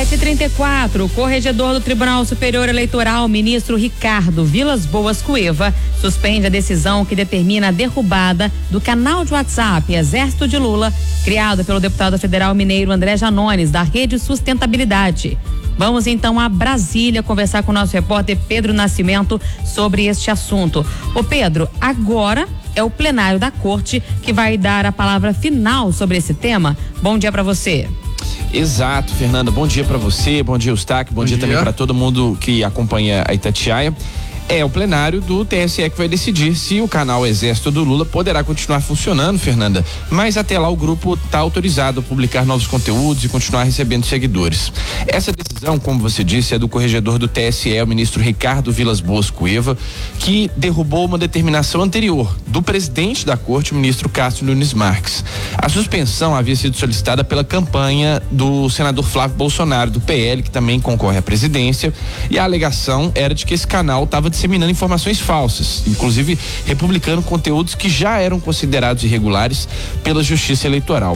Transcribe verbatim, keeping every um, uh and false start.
sete e trinta e quatro, o corregedor do Tribunal Superior Eleitoral, ministro Ricardo Vilas Boas Cueva, suspende a decisão que determina a derrubada do canal de WhatsApp Exército de Lula, criado pelo deputado federal mineiro André Janones, da Rede Sustentabilidade. Vamos então a Brasília conversar com o nosso repórter Pedro Nascimento sobre este assunto. Ô Pedro, agora é o plenário da corte que vai dar a palavra final sobre esse tema. Bom dia para você. Exato, Fernanda. Bom dia para você, bom dia Eustáquio, bom, bom dia, dia também para todo mundo que acompanha a Itatiaia. É o plenário do T S E que vai decidir se o canal Exército do Lula poderá continuar funcionando, Fernanda, mas até lá o grupo está autorizado a publicar novos conteúdos e continuar recebendo seguidores. Essa decisão, como você disse, é do corregedor do T S E, o ministro Ricardo Vilas Boas Cueva, que derrubou uma determinação anterior do presidente da corte, o ministro Cássio Nunes Marques. A suspensão havia sido solicitada pela campanha do senador Flávio Bolsonaro, do P L, que também concorre à presidência, e a alegação era de que esse canal estava disseminando informações falsas, inclusive republicando conteúdos que já eram considerados irregulares pela Justiça Eleitoral.